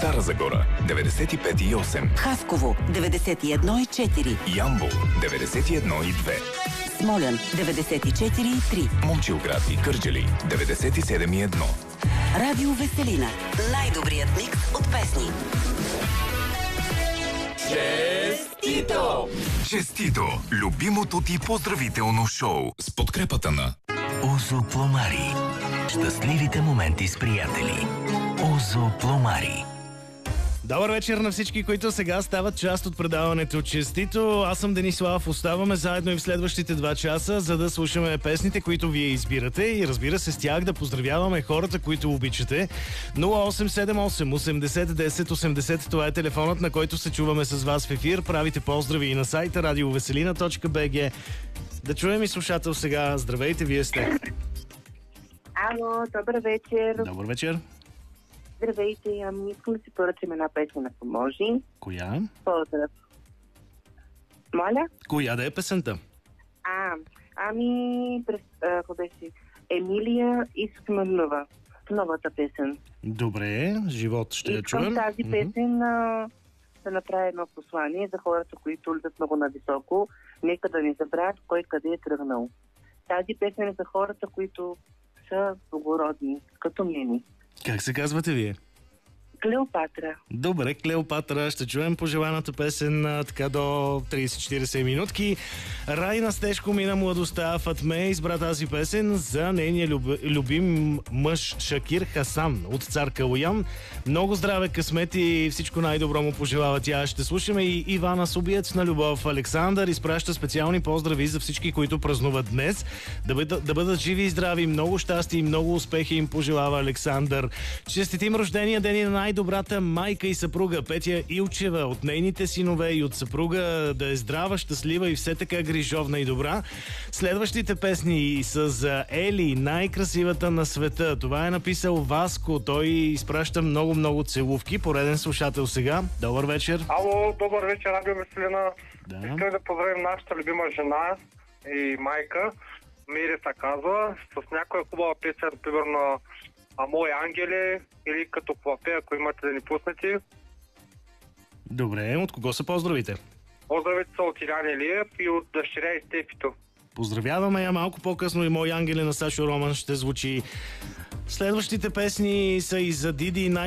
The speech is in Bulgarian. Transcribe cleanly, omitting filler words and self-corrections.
Стара Загора 95,8, Хасково 91,4, Ямбол 91,2, Смолян 94,3, Момчилград и Кърджали 97,1. Радио Веселина. Най-добрият микс от песни. Честито! Честито! Любимото ти поздравително шоу с подкрепата на Озо Пломари. Щастливите моменти с приятели. Озо Пломари. Добър вечер на всички, които сега стават част от предаването Честито. Аз съм Денислав. Оставаме заедно и в следващите 2 часа, за да слушаме песните, които вие избирате и разбира се с тях да поздравяваме хората, които обичате. 0878 80 10 80, това е телефонът, на който се чуваме с вас в ефир. Правите поздрави и на сайта radioveselina.bg. Да чуем и слушател сега. Здравейте, вие сте. Ало, добър вечер. Добър вечер. Здравейте, искам да си поръчам една песен, ако може. Коя? Поздрав. Моля? Коя да е песента? Какво беше? Емилия Исманова. Новата песен. Добре, живот ще я чуем. Искам тази песен да направя едно послание за хората, които летят много нависоко. Нека да не забравят кой къде е тръгнал. Тази песен е за хората, които са благородни, като мене. Как се казвате вие? Клеопатра. Добре, Клеопатра, ще чуем пожеланата песен така до 30-40 минутки. Райна Стешко мина младостта. Фатме избра тази песен за нейния любим мъж Шакир Хасан от Цар Калоян. Много здраве, късмет и всичко най-добро му пожелава тя. Ще слушаме и Ивана Субиец на любов. Александър изпраща специални поздрави за всички, които празнуват днес. Да бъдат живи и здрави, много щастие и много успехи им пожелава Александър. Честитим рождения ден и на най-добрата майка и съпруга Петя Илчева, от нейните синове и от съпруга да е здрава, щастлива и все така грижовна и добра. Следващите песни са за Ели, най-красивата на света. Това е написал Васко. Той изпраща много целувки. Пореден слушател сега. Добър вечер. Ало, добър вечер, Радио Веселина. Да. Искам да поздравим нашата любима жена и майка. Мири се казва, с някоя хубава песен, примерно Мои ангели или като клапе, ако имате да ни пуснете. Добре, от кого са поздравите? Поздравите са от Илян Илиев и от дъщеря и Стефито. Поздравяваме я. Малко по-късно и Мои ангели на Сашо Роман ще звучи. Следващите песни са и за Диди.